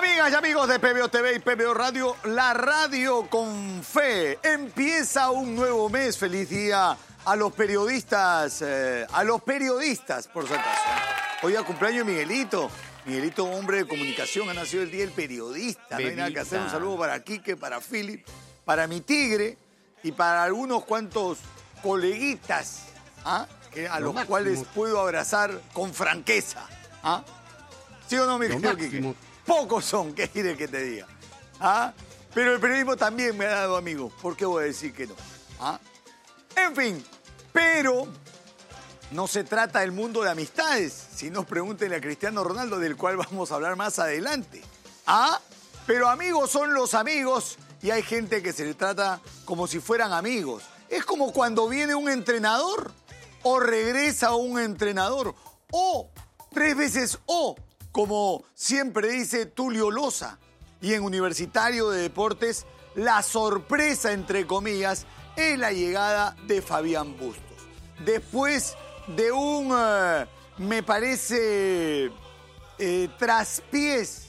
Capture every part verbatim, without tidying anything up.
Amigas y amigos de P B O T V y P B O Radio, la radio con fe. Empieza un nuevo mes. Feliz día a los periodistas, eh, a los periodistas, por si acaso. Hoy a cumpleaños Miguelito. Miguelito, hombre de comunicación, ha nacido el día del periodista. Bebita. No hay nada que hacer. Un saludo para Quique, para Philip, para mi tigre y para algunos cuantos coleguitas, ¿ah? que, a Lo los máximo. cuales puedo abrazar con franqueza. ¿Ah? ¿Sí o no, mi querido Quique? Pocos son, ¿qué quieres que te diga? ¿Ah? Pero el periodismo también me ha dado amigos. ¿Por qué voy a decir que no? ¿Ah? En fin, pero no se trata del mundo de amistades. Si nos pregúntenle a Cristiano Ronaldo, del cual vamos a hablar más adelante. ¿Ah? Pero amigos son los amigos y hay gente que se le trata como si fueran amigos. Es como cuando viene un entrenador o regresa un entrenador o tres veces o, como siempre dice Tulio Loza. Y en Universitario de Deportes, la sorpresa, entre comillas, es la llegada de Fabián Bustos. Después de un, uh, me parece, eh, traspiés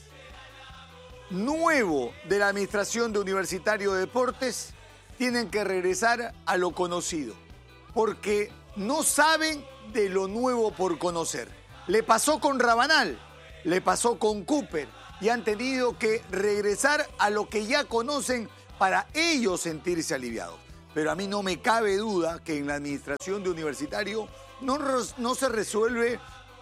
nuevo de la administración de Universitario de Deportes, tienen que regresar a lo conocido, porque no saben de lo nuevo por conocer. Le pasó con Rabanal, le pasó con Cooper, y han tenido que regresar a lo que ya conocen para ellos sentirse aliviados. Pero a mí no me cabe duda que en la administración de Universitario no, no se resuelve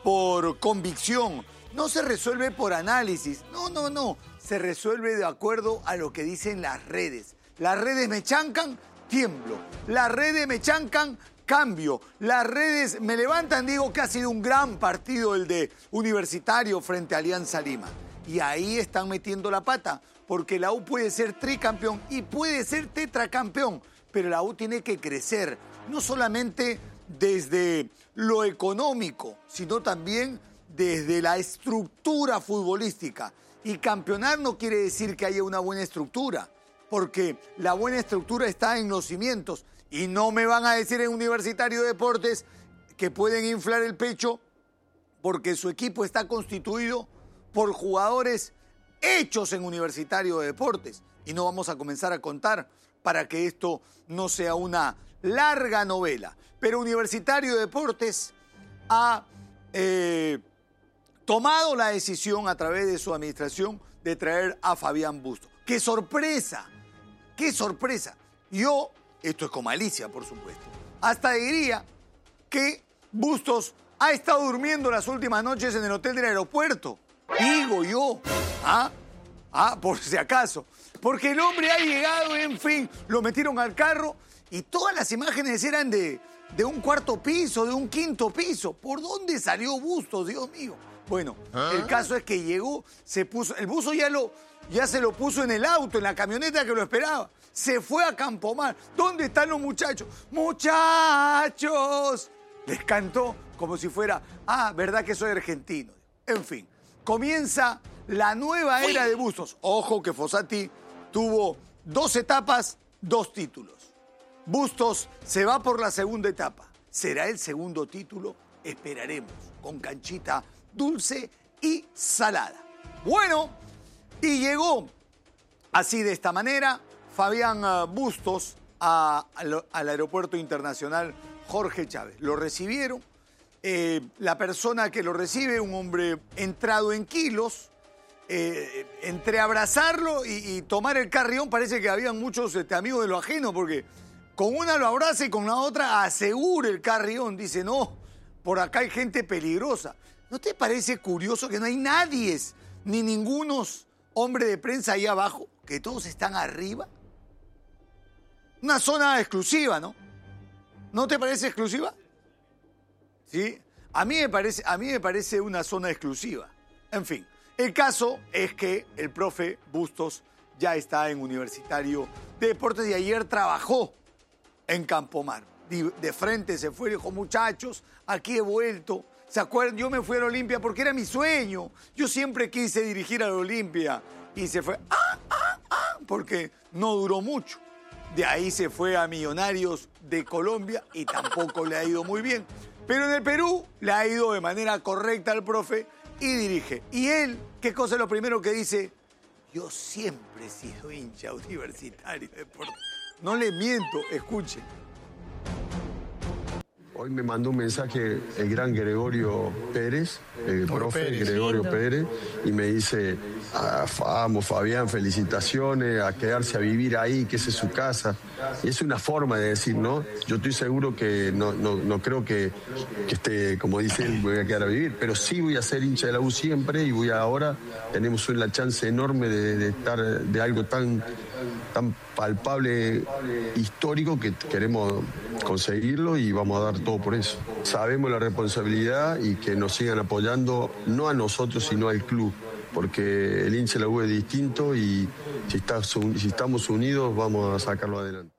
por convicción, no se resuelve por análisis, no, no, no, se resuelve de acuerdo a lo que dicen las redes. Las redes me chancan, tiemblo. Las redes me chancan, cambio. Las redes me levantan, digo que ha sido un gran partido el de Universitario frente a Alianza Lima. Y ahí están metiendo la pata, porque la U puede ser tricampeón y puede ser tetracampeón, pero la U tiene que crecer, no solamente desde lo económico, sino también desde la estructura futbolística. Y campeonar no quiere decir que haya una buena estructura, porque la buena estructura está en los cimientos. Y no me van a decir en Universitario de Deportes que pueden inflar el pecho porque su equipo está constituido por jugadores hechos en Universitario de Deportes. Y no vamos a comenzar a contar para que esto no sea una larga novela. Pero Universitario de Deportes ha eh, tomado la decisión a través de su administración de traer a Fabián Bustos. ¡Qué sorpresa! ¡Qué sorpresa! Yo, esto es con malicia, por supuesto, hasta diría que Bustos ha estado durmiendo las últimas noches en el hotel del aeropuerto. Digo yo, ¿ah? Ah, por si acaso. Porque el hombre ha llegado, en fin, lo metieron al carro y todas las imágenes eran de, de un cuarto piso, de un quinto piso. ¿Por dónde salió Bustos, Dios mío? Bueno, ¿Ah? El caso es que llegó, se puso, el buzo ya, lo, ya se lo puso en el auto, en la camioneta que lo esperaba. Se fue a Campomar. ¿Dónde están los muchachos? ¡Muchachos! Les cantó como si fuera, ah, ¿verdad que soy argentino? En fin. Comienza la nueva era de Bustos. Ojo que Fossati tuvo dos etapas, dos títulos. Bustos se va por la segunda etapa. ¿Será el segundo título? Esperaremos. Con canchita dulce y salada. Bueno, y llegó así de esta manera Fabián Bustos a, a, al Aeropuerto Internacional Jorge Chávez. Lo recibieron. Eh, la persona que lo recibe, un hombre entrado en kilos, eh, entre abrazarlo y, y tomar el carrión, parece que habían muchos este, amigos de lo ajeno, porque con una lo abraza y con la otra asegura el carrión. Dice, no, por acá hay gente peligrosa. ¿No te parece curioso que no hay nadie, ni ningunos hombres de prensa ahí abajo, que todos están arriba? Una zona exclusiva, ¿no? ¿No te parece exclusiva? ¿Sí? A mí, me parece, a mí me parece una zona exclusiva. En fin, el caso es que el profe Bustos ya está en Universitario de Deportes y ayer trabajó en Campomar. De frente se fue y dijo, muchachos, aquí he vuelto. ¿Se acuerdan? Yo me fui a la Olimpia porque era mi sueño. Yo siempre quise dirigir a la Olimpia. Y se fue, ah, ah, ah, porque no duró mucho. De ahí se fue a Millonarios de Colombia y tampoco le ha ido muy bien. Pero en el Perú le ha ido de manera correcta al profe y dirige. Y él, ¿qué cosa es lo primero que dice? yo siempre he sido hincha Universitario de Deportes. No le miento, escuchen. Hoy me mandó un mensaje el gran Gregorio Pérez, el profe Pérez, Gregorio lindo. Pérez, y me dice, ah, vamos Fabián, felicitaciones, a quedarse a vivir ahí, que esa es su casa. Y es una forma de decir, ¿no? Yo estoy seguro que no, no, no creo que, que esté, como dice él, voy a quedar a vivir, pero sí voy a ser hincha de la U siempre y voy a ahora, tenemos una chance enorme de, de estar de algo tan, tan palpable, histórico, que queremos conseguirlo y vamos a dar todo por eso. Sabemos la responsabilidad y que nos sigan apoyando, no a nosotros, sino al club, porque el hincha de la U es distinto y si, está, si estamos unidos vamos a sacarlo adelante.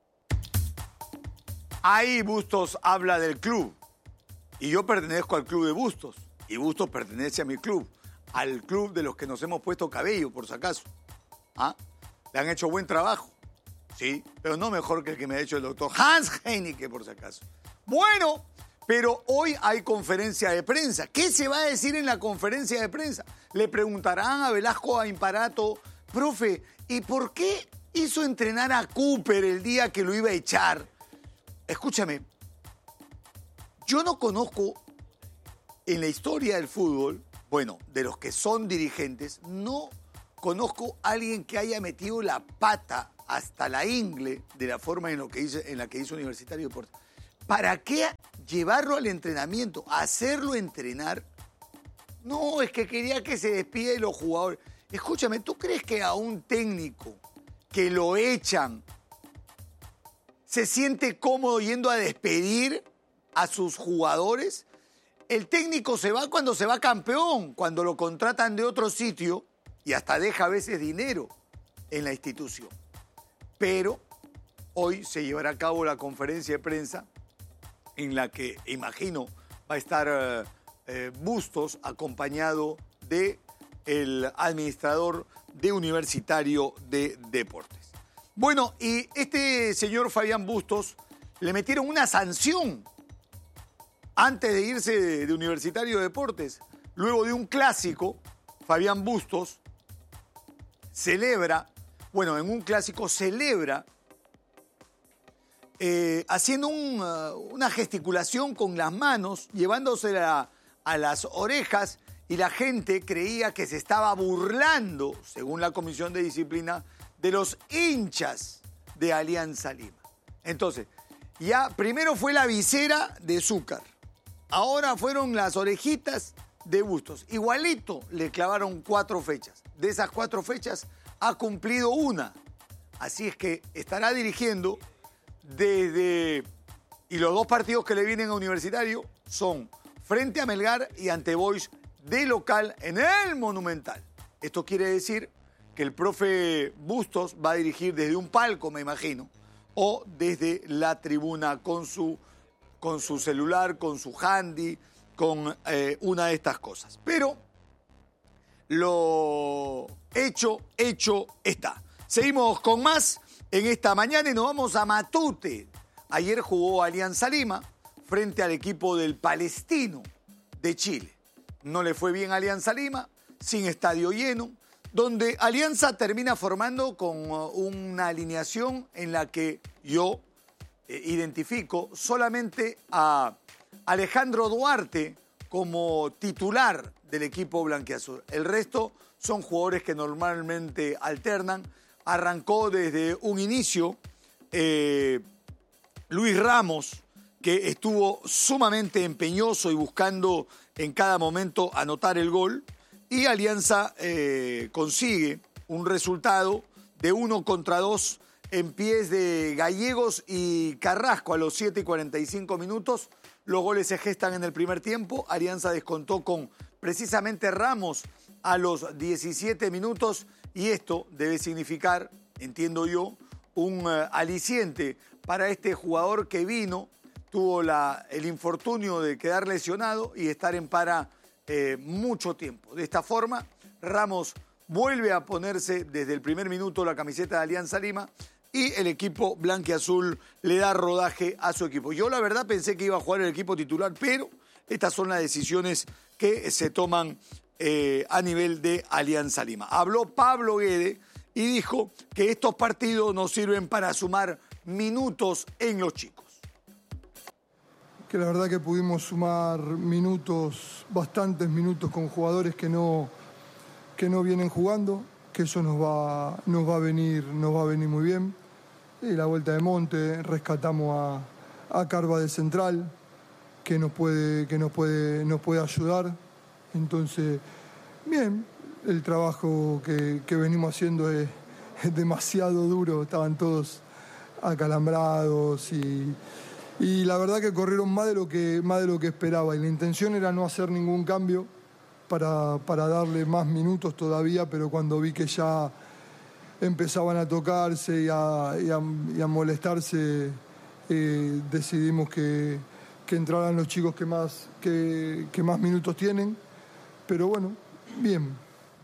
Ahí Bustos habla del club. Y yo pertenezco al club de Bustos. Y Bustos pertenece a mi club. Al club de los que nos hemos puesto cabello, por si acaso. ¿Ah? Le han hecho buen trabajo. Sí, pero no mejor que el que me ha hecho el doctor Hans Heineke, por si acaso. Bueno, pero hoy hay conferencia de prensa. ¿Qué se va a decir en la conferencia de prensa? Le preguntarán a Velasco Imparato, profe, ¿y por qué hizo entrenar a Cooper el día que lo iba a echar? Escúchame, yo no conozco en la historia del fútbol, bueno, de los que son dirigentes, no conozco a alguien que haya metido la pata hasta la ingle de la forma en, lo que hizo, en la que hizo Universitario de Deportes. ¿Para qué llevarlo al entrenamiento, hacerlo entrenar? No, es que quería que se despide de los jugadores. Escúchame, ¿tú crees que a un técnico que lo echan se siente cómodo yendo a despedir a sus jugadores? El técnico se va cuando se va campeón, cuando lo contratan de otro sitio y hasta deja a veces dinero en la institución. Pero hoy se llevará a cabo la conferencia de prensa en la que, imagino, va a estar eh, eh, Bustos acompañado del administrador de Universitario de Deportes. Bueno, y este señor Fabián Bustos le metieron una sanción antes de irse de, de Universitario de Deportes. Luego de un clásico, Fabián Bustos celebra, bueno, en un clásico celebra eh, haciendo un, uh, una gesticulación con las manos, llevándosela a las orejas, y la gente creía que se estaba burlando, según la Comisión de Disciplina, de los hinchas de Alianza Lima. Entonces, ya primero fue la visera de Zúcar, ahora fueron las orejitas de Bustos. Igualito le clavaron cuatro fechas. De esas cuatro fechas ha cumplido una. Así es que estará dirigiendo desde... Y los dos partidos que le vienen a Universitario son frente a Melgar y ante Boys de local en el Monumental. Esto quiere decir que el profe Bustos va a dirigir desde un palco, me imagino, o desde la tribuna con su, con su celular, con su handy, con eh, una de estas cosas. Pero lo hecho, hecho está. Seguimos con más en esta mañana y nos vamos a Matute. Ayer jugó Alianza Lima frente al equipo del Palestino de Chile. No le fue bien a Alianza Lima, sin estadio lleno, donde Alianza termina formando con una alineación en la que yo eh, identifico solamente a Alejandro Duarte como titular del equipo blanquiazul. El resto son jugadores que normalmente alternan. Arrancó desde un inicio eh, Luis Ramos, que estuvo sumamente empeñoso y buscando en cada momento anotar el gol. Y Alianza eh, consigue un resultado de uno contra dos en pies de Gallegos y Carrasco a los siete y cuarenta y cinco minutos. Los goles se gestan en el primer tiempo. Alianza descontó con precisamente Ramos a los diecisiete minutos. Y esto debe significar, entiendo yo, un uh, aliciente para este jugador que vino, tuvo la, el infortunio de quedar lesionado y estar en para eh, mucho tiempo. De esta forma, Ramos vuelve a ponerse desde el primer minuto la camiseta de Alianza Lima y el equipo blanquiazul le da rodaje a su equipo. Yo la verdad pensé que iba a jugar el equipo titular, pero estas son las decisiones que se toman eh, a nivel de Alianza Lima. Habló Pablo Guede y dijo que estos partidos nos sirven para sumar minutos en los chicos. Que la verdad que pudimos sumar minutos, bastantes minutos con jugadores que no, que no vienen jugando, que eso nos va, nos va a venir, nos va a venir muy bien. Y la vuelta de Monte, rescatamos a, a Carva de central, que nos puede, que nos puede, nos puede ayudar. Entonces, bien, el trabajo que, que venimos haciendo es, es demasiado duro, estaban todos acalambrados y, y la verdad que corrieron más de lo que, más de lo que esperaba. Y la intención era no hacer ningún cambio para, para darle más minutos todavía, pero cuando vi que ya empezaban a tocarse y a, y a, y a molestarse, eh, decidimos que, que entraran los chicos que más, que, que más minutos tienen. Pero bueno, bien.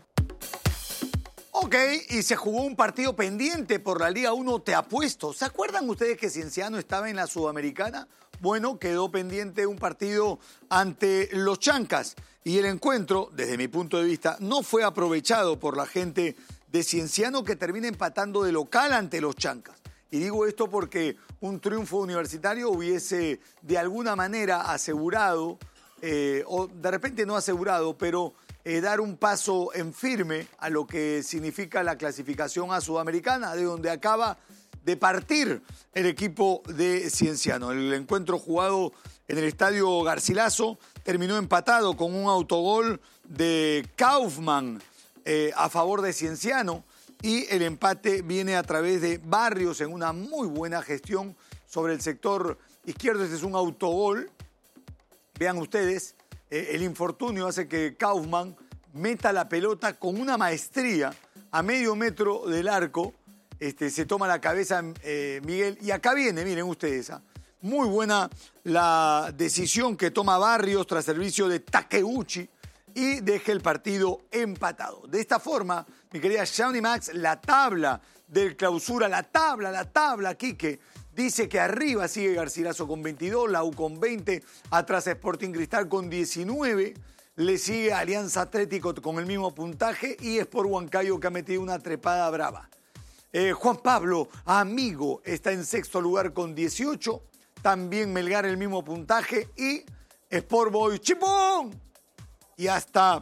Ok, y se jugó un partido pendiente por la Liga uno, te apuesto. ¿Se acuerdan ustedes que Cienciano estaba en la Sudamericana? Bueno, quedó pendiente un partido ante los Chancas. Y el encuentro, desde mi punto de vista, no fue aprovechado por la gente de Cienciano, que termina empatando de local ante los Chancas. Y digo esto porque un triunfo universitario hubiese de alguna manera asegurado, eh, o de repente no asegurado, pero eh, dar un paso en firme a lo que significa la clasificación a Sudamericana, de donde acaba de partir el equipo de Cienciano. El encuentro jugado en el Estadio Garcilaso terminó empatado con un autogol de Kaufman eh, a favor de Cienciano, y el empate viene a través de Barrios en una muy buena gestión sobre el sector izquierdo. Este es un autogol. Vean ustedes, eh, el infortunio hace que Kaufman meta la pelota con una maestría a medio metro del arco. Este, se toma la cabeza eh, Miguel, y acá viene, miren ustedes, ¿ah? Muy buena la decisión que toma Barrios tras servicio de Takeuchi y deja el partido empatado. De esta forma, mi querida Shawnee Max, la tabla del clausura, la tabla, la tabla, Quique, dice que arriba sigue Garcilaso con veintidós, la U con veinte, atrás Sporting Cristal con diecinueve, le sigue Alianza Atlético con el mismo puntaje y Sport Huancayo, que ha metido una trepada brava. Eh, Juan Pablo, amigo, está en sexto lugar con dieciocho, también Melgar el mismo puntaje y Sport Boys ¡Chipón! Y hasta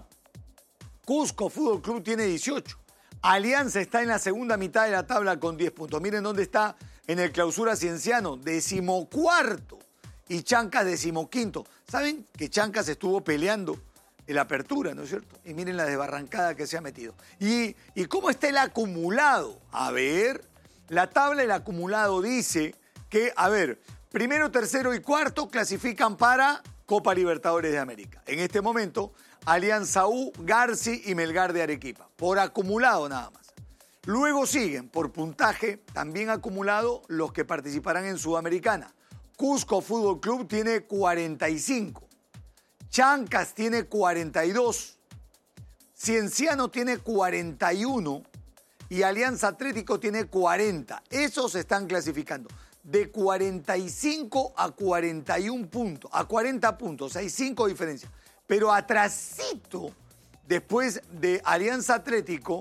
Cusco Fútbol Club tiene dieciocho. Alianza está en la segunda mitad de la tabla con diez puntos. Miren dónde está en el clausura Cienciano, decimocuarto. Y Chancas decimoquinto. ¿Saben que Chancas estuvo peleando en la apertura, no es cierto? Y miren la desbarrancada que se ha metido. ¿Y, y cómo está el acumulado? A ver, la tabla del acumulado dice que, a ver, primero, tercero y cuarto clasifican para Copa Libertadores de América. En este momento, Alianza U, Garci y Melgar de Arequipa. Por acumulado nada más. Luego siguen por puntaje, también acumulado, los que participarán en Sudamericana. Cusco Fútbol Club tiene cuarenta y cinco. Chancas tiene cuarenta y dos. Cienciano tiene cuarenta y uno. Y Alianza Atlético tiene cuarenta. Esos están clasificando. De cuarenta y cinco a cuarenta y uno puntos, a cuarenta puntos, hay cinco diferencias. Pero atrasito, después de Alianza Atlético,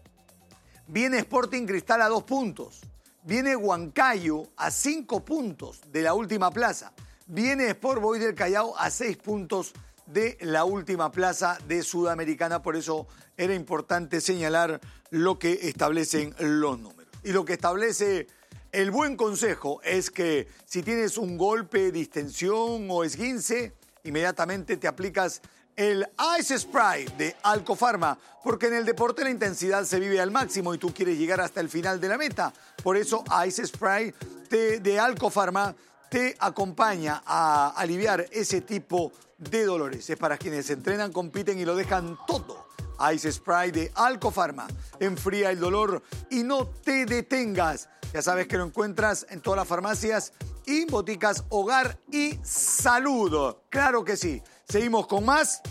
viene Sporting Cristal a dos puntos, viene Huancayo a cinco puntos de la última plaza, viene Sport Boys del Callao a seis puntos de la última plaza de Sudamericana. Por eso era importante señalar lo que establecen los números. Y lo que establece el buen consejo es que si tienes un golpe, distensión o esguince, inmediatamente te aplicas el Ice Spray de Alcofarma, porque en el deporte la intensidad se vive al máximo y tú quieres llegar hasta el final de la meta. Por eso Ice Spray de, de Alcofarma te acompaña a aliviar ese tipo de dolores. Es para quienes entrenan, compiten y lo dejan todo. Ice Spray de Alcofarma enfría el dolor y no te detengas. Ya sabes que lo encuentras en todas las farmacias y boticas Hogar y Salud. Claro que sí. Seguimos con más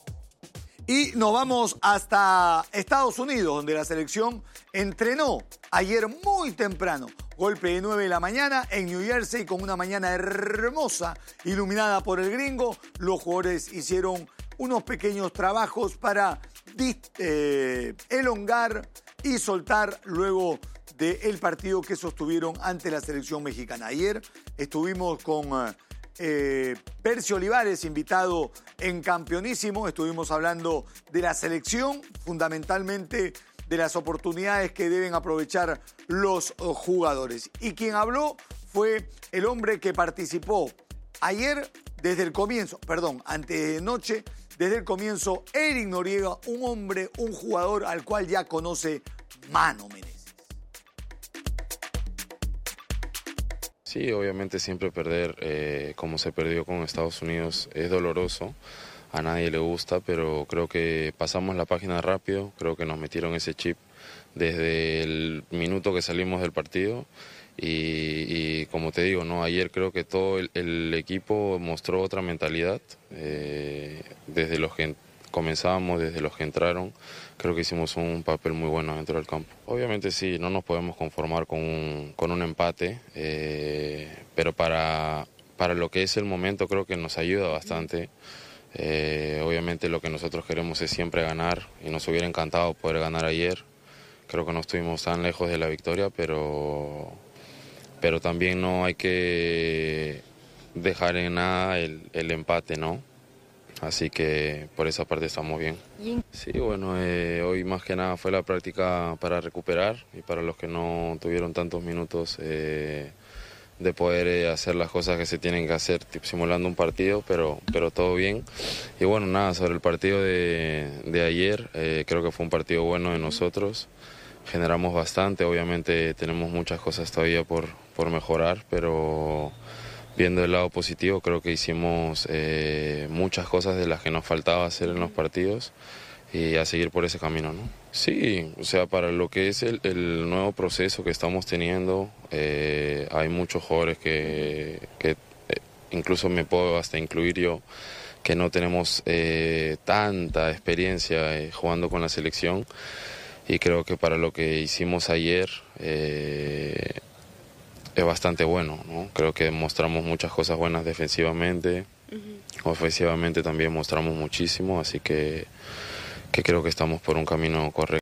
y nos vamos hasta Estados Unidos, donde la selección entrenó ayer muy temprano. Golpe de nueve de la mañana en New Jersey, con una mañana hermosa, iluminada por el gringo. Los jugadores hicieron unos pequeños trabajos para eh, elongar y soltar luego del partido que sostuvieron ante la selección mexicana. Ayer estuvimos con eh, Percio Olivares, invitado en Campeonísimo. Estuvimos hablando de la selección, fundamentalmente de las oportunidades que deben aprovechar los jugadores. Y quien habló fue el hombre que participó ayer desde el comienzo, perdón, antenoche, desde el comienzo, Eric Noriega, un hombre, un jugador al cual ya conoce Mano Menezes. Sí, obviamente siempre perder, eh, como se perdió con Estados Unidos, es doloroso. A nadie le gusta, pero creo que pasamos la página rápido, creo que nos metieron ese chip desde el minuto que salimos del partido. Y, y como te digo, no, ayer creo que todo el, el equipo mostró otra mentalidad, eh, desde los que comenzábamos, desde los que entraron, creo que hicimos un papel muy bueno dentro del campo. Obviamente sí, no nos podemos conformar con un, con un empate, eh, pero para, para lo que es el momento creo que nos ayuda bastante. Eh, obviamente lo que nosotros queremos es siempre ganar y nos hubiera encantado poder ganar ayer. Creo que no estuvimos tan lejos de la victoria, pero... pero también no hay que dejar en nada el, el empate, ¿no? Así que por esa parte estamos bien. Sí, bueno, eh, hoy más que nada fue la práctica para recuperar y para los que no tuvieron tantos minutos eh, de poder eh, hacer las cosas que se tienen que hacer, tipo, simulando un partido, pero, pero todo bien. Y bueno, nada, sobre el partido de, de ayer, eh, creo que fue un partido bueno de nosotros. Generamos bastante, obviamente tenemos muchas cosas todavía por, por mejorar, pero viendo el lado positivo creo que hicimos eh, muchas cosas de las que nos faltaba hacer en los partidos y a seguir por ese camino, ¿no? Sí, o sea, para lo que es el, el nuevo proceso que estamos teniendo, eh, hay muchos jugadores que, que eh, incluso me puedo hasta incluir yo, que no tenemos eh, tanta experiencia eh, jugando con la selección. Y creo que para lo que hicimos ayer eh, es bastante bueno, ¿no? Creo que mostramos muchas cosas buenas defensivamente, uh-huh. Ofensivamente también mostramos muchísimo, así que, que creo que estamos por un camino correcto.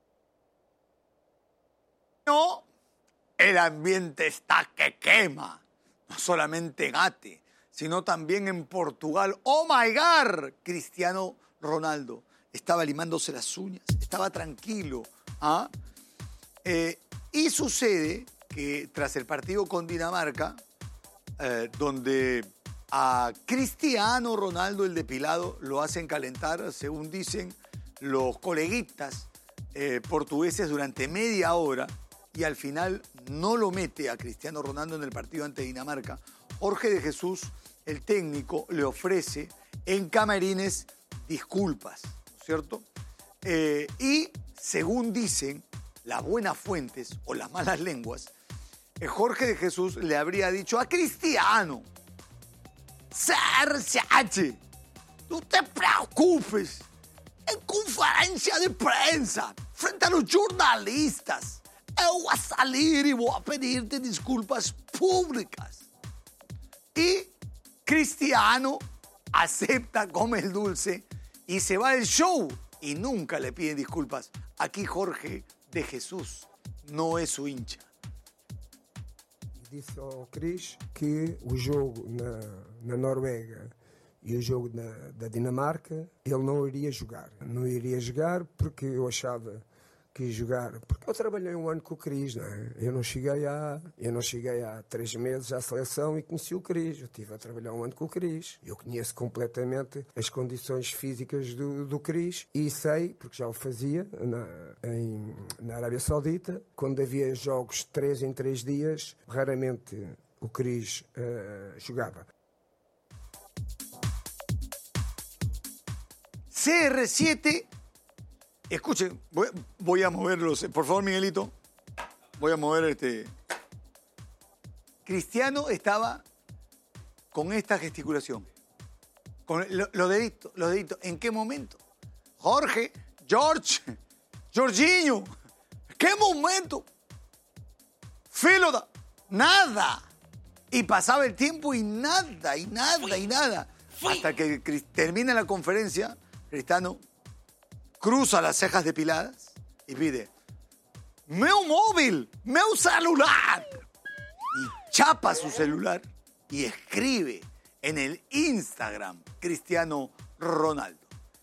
No, el ambiente está que quema, no solamente en Ate, sino también en Portugal. ¡Oh, my God! Cristiano Ronaldo estaba limándose las uñas, estaba tranquilo. ¿ah? Eh, y sucede que tras el partido con Dinamarca, eh, donde a Cristiano Ronaldo, el depilado, lo hacen calentar, según dicen los coleguitas eh, portugueses, durante media hora, y al final no lo mete a Cristiano Ronaldo en el partido ante Dinamarca, Jorge de Jesús, el técnico, le ofrece en camarines disculpas, ¿cierto? Eh, y según dicen las buenas fuentes o las malas lenguas, eh, Jorge de Jesús le habría dicho a Cristiano: Serge, no te preocupes, en conferencia de prensa, frente a los jornalistas, yo voy a salir y voy a pedirte disculpas públicas. Y Cristiano acepta, come el dulce y se va del show y nunca le piden disculpas. Aquí Jorge de Jesús no é su hincha. Disse ao Cris que o jogo na, na Noruega e o jogo na, da Dinamarca ele não iria jogar. Não iria jogar porque eu achava que ia jogar. Porque eu trabalhei um ano com o Cris, não é? Eu não cheguei há, eu não cheguei há três meses à seleção e conheci o Cris. Eu estive a trabalhar um ano com o Cris. Eu conheço completamente as condições físicas do, do Cris e sei, porque já o fazia na, em, na Arábia Saudita, quando havia jogos três em três dias, raramente o Cris uh, jogava. C R siete, escuchen, voy, voy a moverlos, por favor, Miguelito, voy a mover este. Cristiano estaba con esta gesticulación, con los deditos, los deditos. ¿En qué momento? Jorge, George, Jorginho, ¿qué momento? Filoda, nada. Y pasaba el tiempo y nada, y nada, y nada. hasta que termina la conferencia, Cristiano cruza las cejas depiladas y pide, ¡meu móvil! ¡meu celular! Y chapa su celular y escribe en el Instagram Cristiano Ronaldo.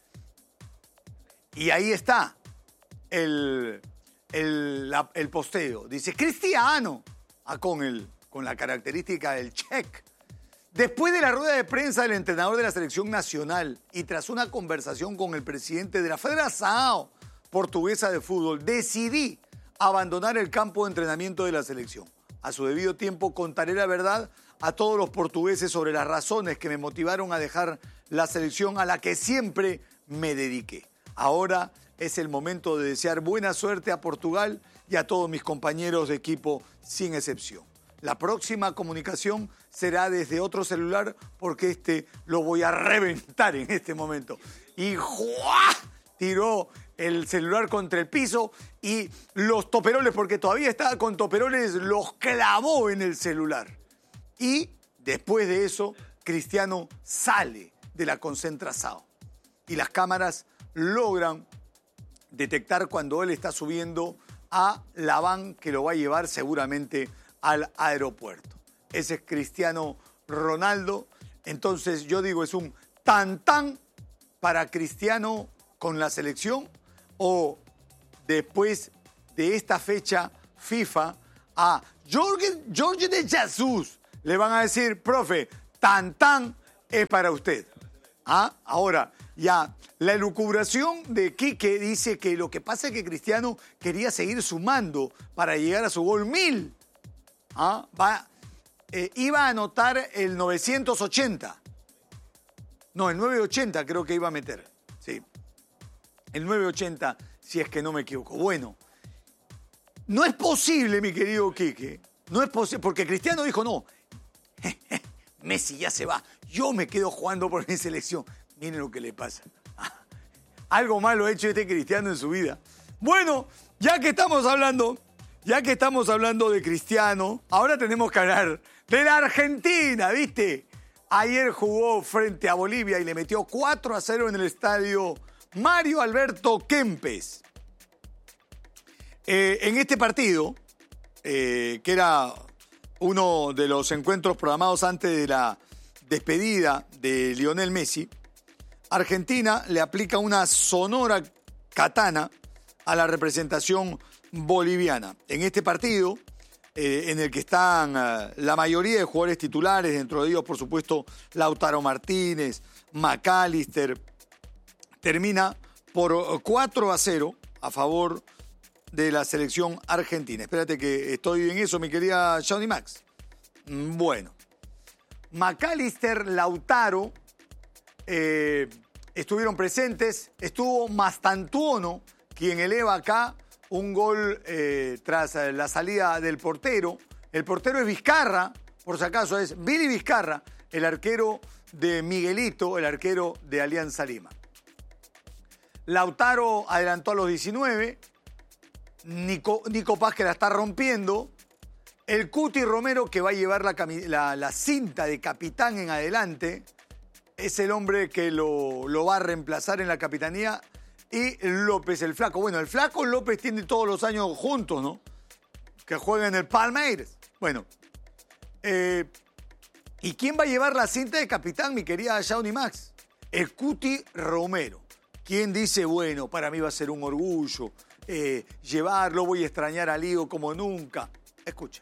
Y ahí está el, el, la, el posteo. Dice, Cristiano, ah, con, el, con la característica del check. Después de la rueda de prensa del entrenador de la selección nacional y tras una conversación con el presidente de la Federación Portuguesa de Fútbol, decidí abandonar el campo de entrenamiento de la selección. A su debido tiempo contaré la verdad a todos los portugueses sobre las razones que me motivaron a dejar la selección a la que siempre me dediqué. Ahora es el momento de desear buena suerte a Portugal y a todos mis compañeros de equipo sin excepción. La próxima comunicación será desde otro celular porque este lo voy a reventar en este momento. Y ¡juá! Tiró el celular contra el piso y los toperoles, porque todavía estaba con toperoles, los clavó en el celular. Y después de eso, Cristiano sale de la concentración. Y las cámaras logran detectar cuando él está subiendo a la van que lo va a llevar seguramente al aeropuerto. Ese es Cristiano Ronaldo. Entonces yo digo, es un tan-tan para Cristiano con la selección, o después de esta fecha FIFA a Jorge, Jorge de Jesús le van a decir, profe, tan-tan es para usted. ¿Ah? Ahora, ya, la elucubración de Quique dice que lo que pasa es que Cristiano quería seguir sumando para llegar a su gol mil. ¿Ah? Va, eh, iba a anotar el novecientos ochenta. No, el novecientos ochenta creo que iba a meter. Sí. El novecientos ochenta, si es que no me equivoco. Bueno, no es posible, mi querido Quique. No es posible, porque Cristiano dijo, no, Messi ya se va. Yo me quedo jugando por mi selección. Miren lo que le pasa. Algo malo ha hecho este Cristiano en su vida. Bueno, ya que estamos hablando, ya que estamos hablando de Cristiano, ahora tenemos que hablar de la Argentina, ¿viste? Ayer jugó frente a Bolivia y le metió cuatro a cero en el estadio Mario Alberto Kempes. Eh, en este partido, eh, que era uno de los encuentros programados antes de la despedida de Lionel Messi, Argentina le aplica una sonora katana a la representación boliviana. En este partido, eh, en el que están uh, la mayoría de jugadores titulares, dentro de ellos, por supuesto, Lautaro Martínez, McAllister, termina por cuatro a cero a favor de la selección argentina. Espérate que estoy en eso, mi querida Shawnee Max. Bueno, McAllister, Lautaro eh, estuvieron presentes. Estuvo Mastantuono, quien eleva acá un gol eh, tras la salida del portero. El portero es Vizcarra, por si acaso es Billy Vizcarra, el arquero de Miguelito, el arquero de Alianza Lima. Lautaro adelantó a los diecinueve. Nico, Nico Paz, que la está rompiendo. El Cuti Romero, que va a llevar la, la, la cinta de capitán en adelante. Es el hombre que lo, lo va a reemplazar en la capitanía. Y López, el Flaco. Bueno, el Flaco López tiene todos los años juntos, ¿no? Que juega en el Palmeiras. Bueno. Eh, ¿Y quién va a llevar la cinta de capitán, mi querida Shawnee Max? El Cuti Romero. ¿Quién dice, bueno, para mí va a ser un orgullo eh, llevarlo, voy a extrañar a Lío como nunca? Escucha.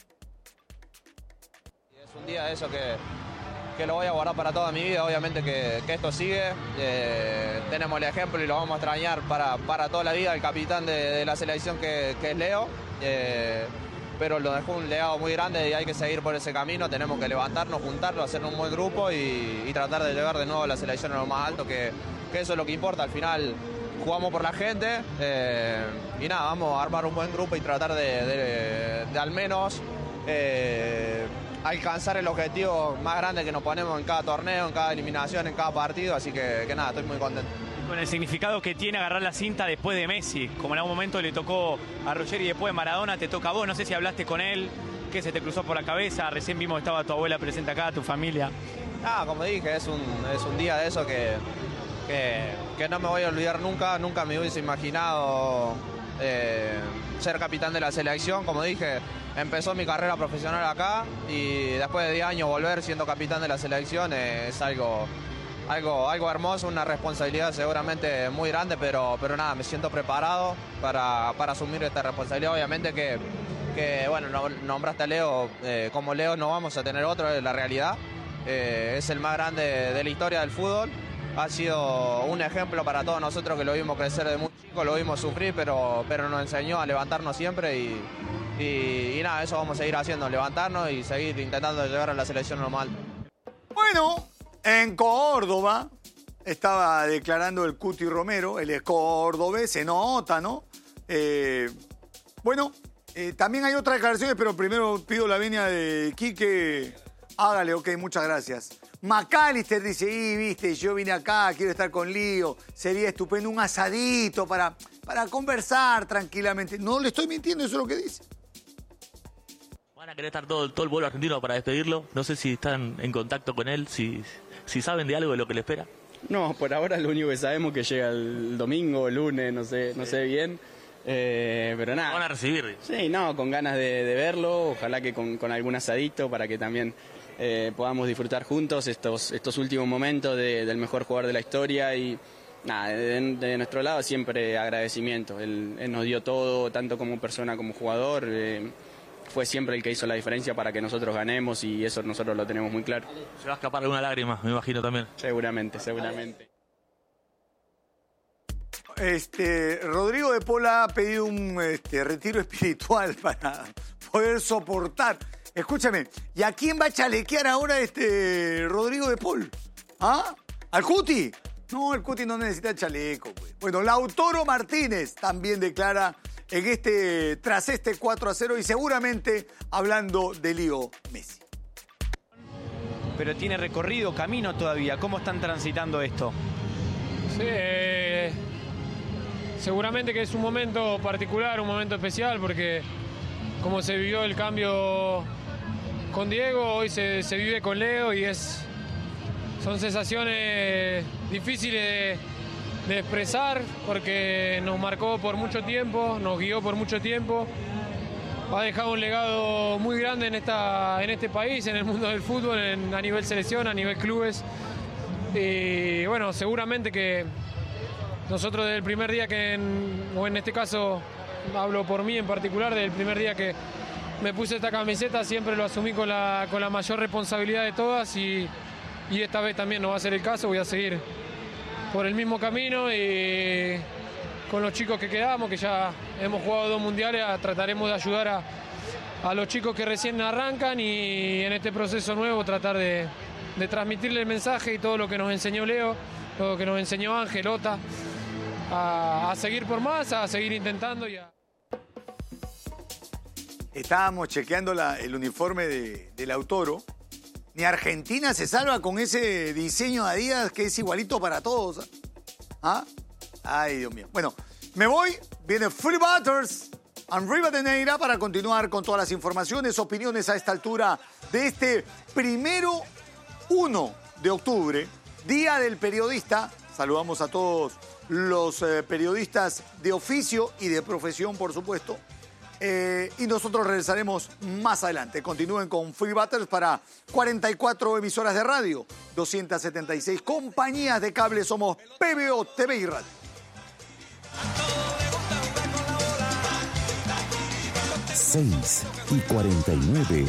Es un día de eso que, que lo voy a guardar para toda mi vida, obviamente que, que esto sigue. Eh, tenemos el ejemplo y lo vamos a extrañar para, para toda la vida, el capitán de, de la selección que, que es Leo. Eh, pero lo dejó un legado muy grande y hay que seguir por ese camino. Tenemos que levantarnos, juntarnos, hacer un buen grupo y, y tratar de llevar de nuevo a la selección a lo más alto, que, que eso es lo que importa. Al final jugamos por la gente eh, y nada, vamos a armar un buen grupo y tratar de, de, de al menos eh, alcanzar el objetivo más grande que nos ponemos en cada torneo, en cada eliminación, en cada partido. Así que, que nada, estoy muy contento. Con el significado que tiene agarrar la cinta después de Messi, como en algún momento le tocó a Ruggeri y después de Maradona, te toca a vos. No sé si hablaste con él, qué se te cruzó por la cabeza. Recién vimos que estaba tu abuela presente acá, tu familia. Ah, como dije, es un, es un día de eso que, que, que no me voy a olvidar nunca. Nunca me hubiese imaginado eh, ser capitán de la selección. Como dije, empezó mi carrera profesional acá y después de diez años volver siendo capitán de la selección eh, es algo, algo, algo hermoso, una responsabilidad seguramente muy grande, pero, pero nada, me siento preparado para, para asumir esta responsabilidad. Obviamente que, que bueno, nombraste a Leo, eh, como Leo no vamos a tener otro, es la realidad. Eh, es el más grande de, de la historia del fútbol. Ha sido un ejemplo para todos nosotros que lo vimos crecer de muy chico, lo vimos sufrir, pero, pero nos enseñó a levantarnos siempre y, y, y nada, eso vamos a seguir haciendo, levantarnos y seguir intentando llegar a la selección normal. Bueno, en Córdoba estaba declarando el Cuti Romero, él es cordobés, se nota, ¿no? Eh, bueno, eh, también hay otras declaraciones, pero primero pido la venia de Quique. Hágale, ok, muchas gracias. McAllister dice, y viste, yo vine acá, quiero estar con Lío, sería estupendo un asadito para, para conversar tranquilamente. No le estoy mintiendo, eso es lo que dice. Van a querer estar todo, todo el pueblo argentino para despedirlo. No sé si están en contacto con él, si, si saben de algo de lo que le espera. No, por ahora lo único que sabemos es que llega el domingo, el lunes, no sé, no sé bien. Eh, pero nada. ¿Lo van a recibir? Sí, no, con ganas de, de verlo, ojalá que con, con algún asadito para que también eh, podamos disfrutar juntos estos, estos últimos momentos de, del mejor jugador de la historia y nada, de, de nuestro lado siempre agradecimiento. Él, él nos dio todo, tanto como persona como jugador, eh, fue siempre el que hizo la diferencia para que nosotros ganemos y eso nosotros lo tenemos muy claro. Se va a escapar alguna lágrima, me imagino también. Seguramente, seguramente. Este, Rodrigo de Paul ha pedido un este, retiro espiritual para poder soportar. Escúchame, ¿y a quién va a chalequear ahora este Rodrigo de Paul? ¿Ah? ¿Al Cuti? No, el Cuti no necesita chaleco, pues. Bueno, Lautaro Martínez también declara en este, tras este cuatro a cero y seguramente hablando de Leo Messi. Pero tiene recorrido, camino todavía. ¿Cómo están transitando esto? Sí, eh, seguramente que es un momento particular, un momento especial, porque como se vivió el cambio con Diego, hoy se, se vive con Leo y es, son sensaciones difíciles de, de expresar, porque nos marcó por mucho tiempo, nos guió por mucho tiempo, ha dejado un legado muy grande en, esta, en este país, en el mundo del fútbol, en, a nivel selección, a nivel clubes. Y bueno, seguramente que nosotros desde el primer día que, en, o en este caso hablo por mí en particular, desde el primer día que me puse esta camiseta siempre lo asumí con la, con la mayor responsabilidad de todas y, y esta vez también no va a ser el caso, voy a seguir por el mismo camino y con los chicos que quedamos, que ya hemos jugado dos mundiales, trataremos de ayudar a, a los chicos que recién arrancan y en este proceso nuevo tratar de, de transmitirle el mensaje y todo lo que nos enseñó Leo, lo que nos enseñó Ángel, Ota, a, a seguir por más, a seguir intentando y a... Estábamos chequeando la, el uniforme de, de Lautaro. Ni Argentina se salva con ese diseño de Adidas que es igualito para todos. ¿Ah? Ay, Dios mío. Bueno, me voy. Viene Free Butters and Rivadeneira para continuar con todas las informaciones, opiniones a esta altura de este primero uno de octubre, Día del Periodista. Saludamos a todos los eh, periodistas de oficio y de profesión, por supuesto. Eh, y nosotros regresaremos más adelante. Continúen con Free Butters para cuarenta y cuatro emisoras de radio, doscientas setenta y seis compañías de cable. Somos P B O T V y Radio. seis y cuarenta y nueve.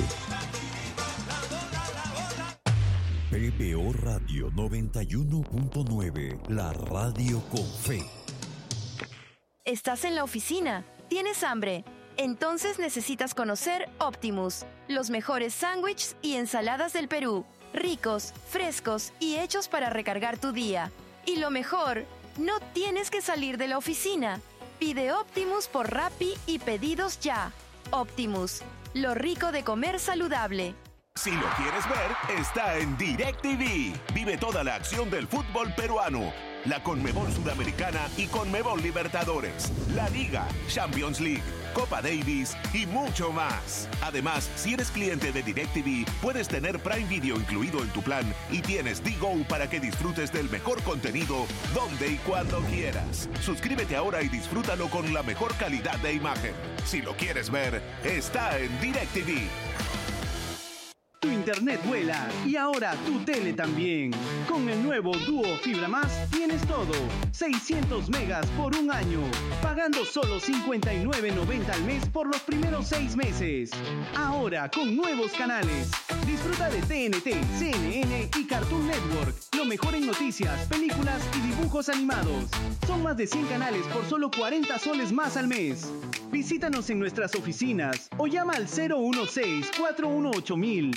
P B O Radio noventa y uno punto nueve, la radio con fe. ¿Estás en la oficina? ¿Tienes hambre? Entonces necesitas conocer Optimus, los mejores sándwiches y ensaladas del Perú, ricos, frescos y hechos para recargar tu día. Y lo mejor, no tienes que salir de la oficina. Pide Optimus por Rappi y pedidos ya. Optimus, lo rico de comer saludable. Si lo quieres ver, está en DirecTV. Vive toda la acción del fútbol peruano. la Conmebol Sudamericana y Conmebol Libertadores, la Liga, Champions League, Copa Davis y mucho más. Además, si eres cliente de DirecTV, puedes tener Prime Video incluido en tu plan y tienes D-Go para que disfrutes del mejor contenido donde y cuando quieras. Suscríbete ahora y disfrútalo con la mejor calidad de imagen. Si lo quieres ver, está en DirecTV. Tu internet vuela y ahora tu tele también. Con el nuevo Duo Fibra Más tienes todo. seiscientos megas por un año. Pagando solo cincuenta y nueve noventa al mes por los primeros seis meses. Ahora con nuevos canales. Disfruta de T N T, C N N y Cartoon Network. Lo mejor en noticias, películas y dibujos animados. Son más de cien canales por solo cuarenta soles más al mes. Visítanos en nuestras oficinas o llama al cero uno seis, cuatro uno ocho mil.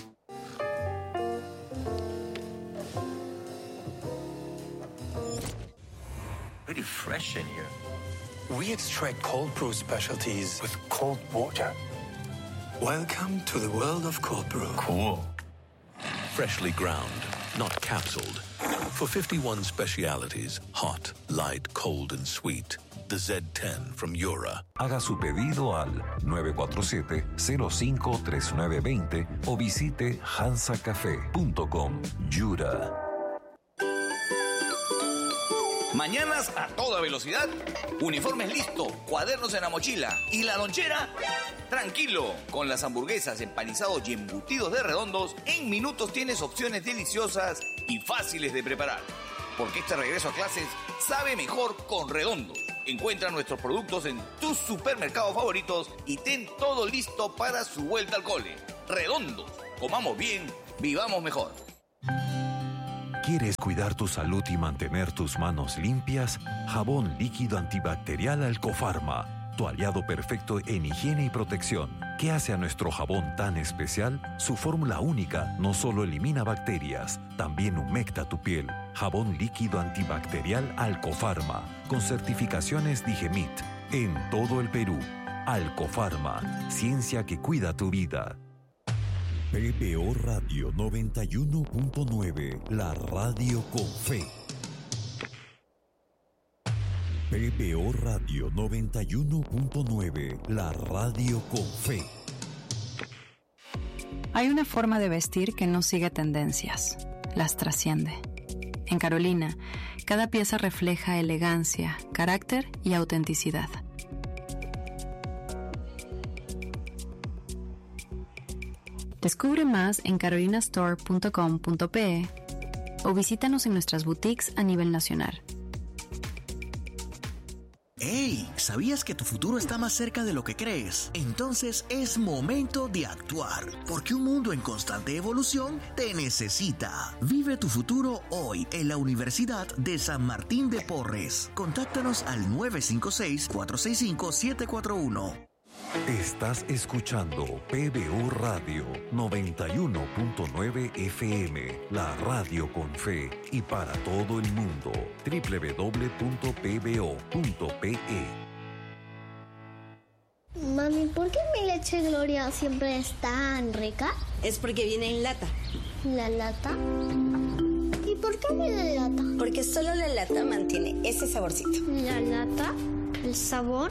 Pretty fresh in here. We extract cold brew specialties with cold water. Welcome to the world of cold brew. Cool. Freshly ground, not capsuled. For fifty-one specialities, hot, light, cold and sweet. The Z ten from Yura. Haga su pedido al nueve cuatro siete, cero cinco tres nueve dos cero o visite hansa café punto com. Yura. Mañanas a toda velocidad, uniformes listos, cuadernos en la mochila y la lonchera. Tranquilo, con las hamburguesas, empanizados y embutidos de Redondos, en minutos tienes opciones deliciosas y fáciles de preparar. Porque este regreso a clases sabe mejor con Redondos. Encuentra nuestros productos en tus supermercados favoritos y ten todo listo para su vuelta al cole. Redondos, comamos bien, vivamos mejor. ¿Quieres cuidar tu salud y mantener tus manos limpias? Jabón líquido antibacterial Alcofarma, tu aliado perfecto en higiene y protección. ¿Qué hace a nuestro jabón tan especial? Su fórmula única no solo elimina bacterias, también humecta tu piel. Jabón líquido antibacterial Alcofarma, con certificaciones Digemit, en todo el Perú. Alcofarma, ciencia que cuida tu vida. P B O Radio noventa y uno punto nueve, la radio con fe. P B O Radio noventa y uno punto nueve, la radio con fe. Hay una forma de vestir que no sigue tendencias, las trasciende. En Carolina, cada pieza refleja elegancia, carácter y autenticidad. Descubre más en carolina store punto com punto pe o visítanos en nuestras boutiques a nivel nacional. ¡Hey! ¿Sabías que tu futuro está más cerca de lo que crees? Entonces es momento de actuar, porque un mundo en constante evolución te necesita. Vive tu futuro hoy en la Universidad de San Martín de Porres. Contáctanos al nueve cinco seis, cuatro seis cinco, siete cuatro uno. Estás escuchando P B O Radio noventa y uno punto nueve F M, la radio con fe y para todo el mundo. doble u doble u doble u punto p b o punto p e. Mami, ¿por qué mi leche Gloria siempre es tan rica? Es porque viene en lata. ¿La lata? ¿Y por qué viene en lata? Porque solo la lata mantiene ese saborcito. ¿La lata? ¿El sabor?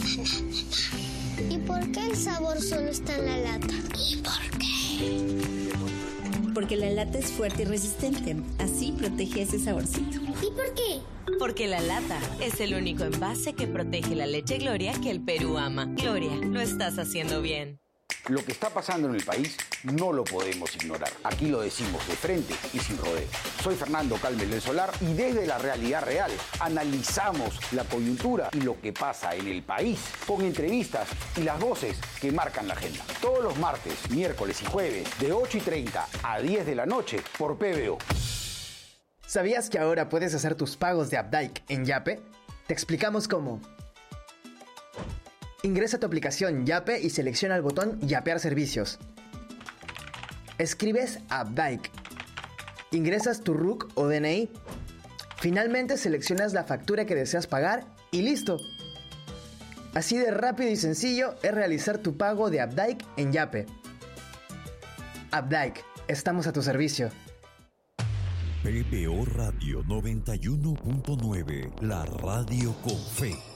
¿Y por qué el sabor solo está en la lata? ¿Y por qué? Porque la lata es fuerte y resistente. Así protege ese saborcito. ¿Y por qué? Porque la lata es el único envase que protege la leche Gloria que el Perú ama. Gloria, lo estás haciendo bien. Lo que está pasando en el país no lo podemos ignorar. Aquí lo decimos de frente y sin rodeo. Soy Fernando Calmes del Solar y desde la realidad real analizamos la coyuntura y lo que pasa en el país con entrevistas y las voces que marcan la agenda. Todos los martes, miércoles y jueves de ocho y treinta a diez de la noche por P B O. ¿Sabías que ahora puedes hacer tus pagos de Updike en Yape? Te explicamos cómo. Ingresa a tu aplicación Yape y selecciona el botón Yapear servicios. Escribes Updike. Ingresas tu R U C o D N I. Finalmente seleccionas la factura que deseas pagar y listo. Así de rápido y sencillo es realizar tu pago de Updike en Yape. Updike, estamos a tu servicio. P B O Radio noventa y uno punto nueve, la radio con fe.